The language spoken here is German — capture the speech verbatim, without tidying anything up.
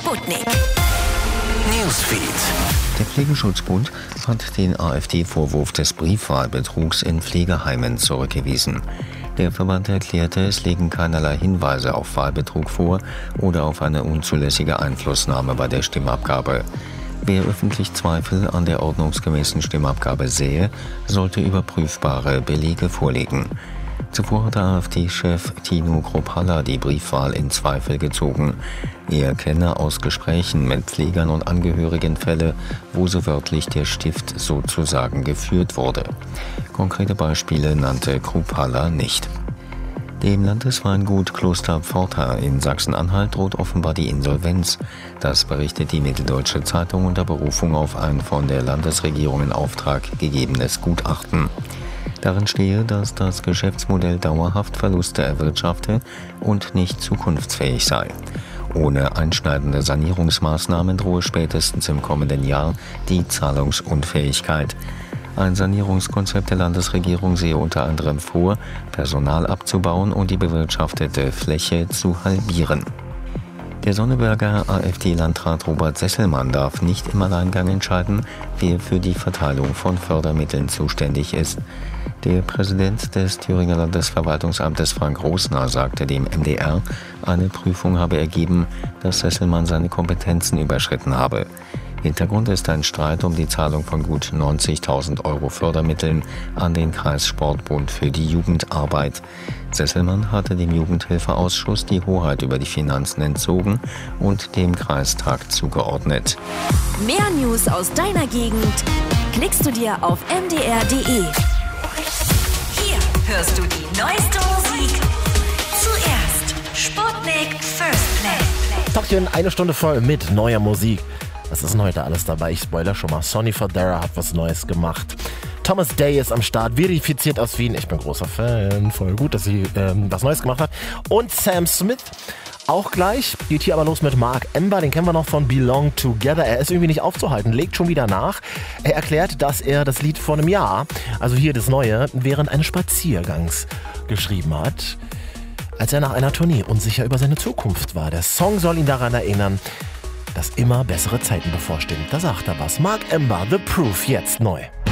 Sputnik. Newsfeed. Der Pflegeschutzbund hat den AfD-Vorwurf des Briefwahlbetrugs in Pflegeheimen zurückgewiesen. Der Verband erklärte, es liegen keinerlei Hinweise auf Wahlbetrug vor oder auf eine unzulässige Einflussnahme bei der Stimmabgabe. Wer öffentlich Zweifel an der ordnungsgemäßen Stimmabgabe sähe, sollte überprüfbare Belege vorlegen. Zuvor hat der AfD-Chef Tino Kruppalla die Briefwahl in Zweifel gezogen. Er kenne aus Gesprächen mit Pflegern und Angehörigen Fälle, wo so wörtlich der Stift sozusagen geführt wurde. Konkrete Beispiele nannte Kruppalla nicht. Dem Landesweingut Kloster Pforta in Sachsen-Anhalt droht offenbar die Insolvenz. Das berichtet die Mitteldeutsche Zeitung unter Berufung auf ein von der Landesregierung in Auftrag gegebenes Gutachten. Darin stehe, dass das Geschäftsmodell dauerhaft Verluste erwirtschafte und nicht zukunftsfähig sei. Ohne einschneidende Sanierungsmaßnahmen drohe spätestens im kommenden Jahr die Zahlungsunfähigkeit. Ein Sanierungskonzept der Landesregierung sehe unter anderem vor, Personal abzubauen und die bewirtschaftete Fläche zu halbieren. Der Sonneberger AfD-Landrat Robert Sesselmann darf nicht im Alleingang entscheiden, wer für die Verteilung von Fördermitteln zuständig ist. Der Präsident des Thüringer Landesverwaltungsamtes Frank Rosner sagte dem M D R, eine Prüfung habe ergeben, dass Sesselmann seine Kompetenzen überschritten habe. Hintergrund ist ein Streit um die Zahlung von gut neunzigtausend Euro Fördermitteln an den Kreissportbund für die Jugendarbeit. Sesselmann hatte dem Jugendhilfeausschuss die Hoheit über die Finanzen entzogen und dem Kreistag zugeordnet. Mehr News aus deiner Gegend klickst du dir auf m d r punkt d e. Hier hörst du die neueste Musik. Zuerst Sputnik First Play. Tachchen, eine Stunde voll mit neuer Musik. Was ist denn heute alles dabei? Ich spoiler schon mal. Sonny Fodera hat was Neues gemacht. Thomas Day ist am Start, verifiziert aus Wien. Ich bin großer Fan. Voll gut, dass sie ähm, was Neues gemacht hat. Und Sam Smith auch gleich. Geht hier aber los mit Mark Ember. Den kennen wir noch von Belong Together. Er ist irgendwie nicht aufzuhalten, legt schon wieder nach. Er erklärt, dass er das Lied vor einem Jahr, also hier das Neue, während eines Spaziergangs geschrieben hat, als er nach einer Tournee unsicher über seine Zukunft war. Der Song soll ihn daran erinnern, dass immer bessere Zeiten bevorstehen. Da sagt er was. Mark Ember, The Proof, jetzt neu.